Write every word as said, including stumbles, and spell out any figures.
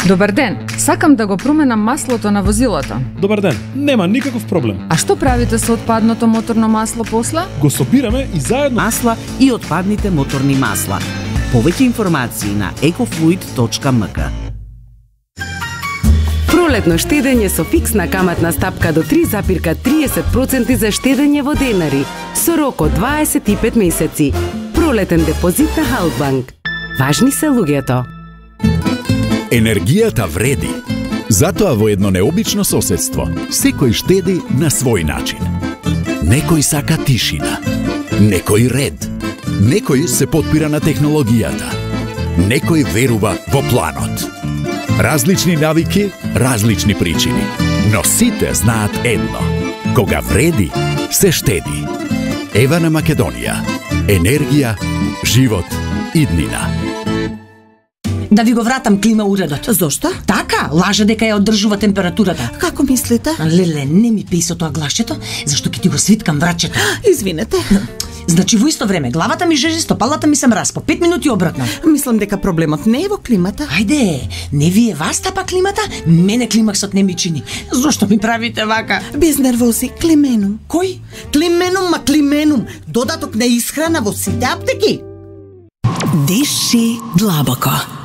Добар ден, сакам да го променам маслото на возилото. Добар ден, нема никаков проблем. А што правите со отпадното моторно масло после? Го собираме и заедно... Масла и отпадните моторни масла. Повеќе информации на екофлуид точка ем ка. Пролетно штедење со фиксна каматна стапка до три запирка триесет проценти за штедење во денари, со рок од дваесет и пет месеци. Пролетен депозит на Халбанк. Важни се луѓето. Енергијата вреди. Затоа во едно необично соседство секој штеди на свој начин. Некој сака тишина, некој ред, некој се потпира на технологијата, некој верува во планот. Различни навики, различни причини, но сите знаат едно. Кога вреди, се штеди. Ева на Македонија. Енергија, живот, иднина. Да ви го вратам клима уредот. Зошто? Така, лаже дека ја одржува температурата. Како мислите? Леле, не ми пеј со тоа гласчето, зашто ќе ти го свиткам врачето. Извинете. Значи во исто време главата ми жежи, стопалата ми се мраз, по пет минути обратно. Мислам дека проблемот не е во климата. Ајде, не ви е вас тапа климата, мене климаксот не ми чини. Зошто ми правите вака? Без нервози, клименум. Кој? Клименум, ма клименум. Додаток на исхрана во сите аптеки. Диши длабоко.